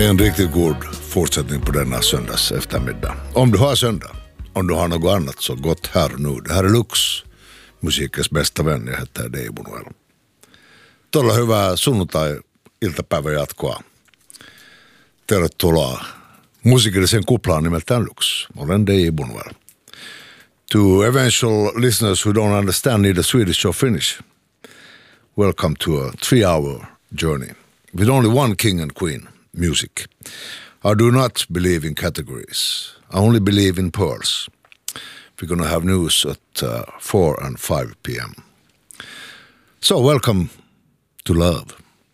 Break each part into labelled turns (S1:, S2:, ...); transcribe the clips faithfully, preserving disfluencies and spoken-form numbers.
S1: En riktigt god fortsättning på denna söndags eftermiddag. Om du har söndag, om du har något annat så gott här och nu. Det här är Lux, musikens bästa vän. Jag heter Dave Bunuel. Tuolla hyvää sunnuntai-iltapäivän jatkoa. Tervetuloa musiikillisen kuplaan nimeltään Lux. Olen Dave Bunuel. To eventual listeners who don't understand neither Swedish or Finnish, welcome to a three-hour journey with only one king and queen, music. I do not believe in categories. I only believe in pearls. We're going to have news at uh, four and five p.m. So welcome to love.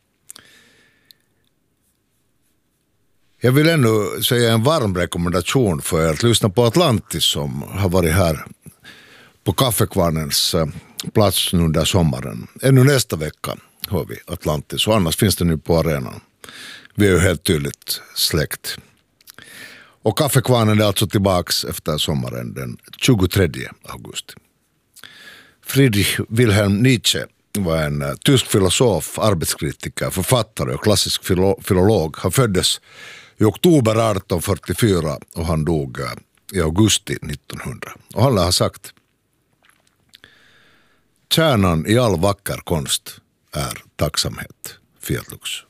S1: Jag vill ännu säga en varm rekommendation för er att lyssna på Atlantis som har varit här på Kaffekvarnens plats nu under sommaren. Ännu nästa vecka har vi Atlantis och annars finns det nu på arenan. Vi är ju helt tydligt släkt. Och Kaffekvarnen är alltså tillbaks efter sommaren den tjugotredje augusti. Friedrich Wilhelm Nietzsche var en tysk filosof, arbetskritiker, författare och klassisk filo- filolog. Han föddes i oktober arton fyrtiofyra och han dog i augusti nittonhundra. Och han har sagt: kärnan i all vacker konst är tacksamhet. Fiat Lux.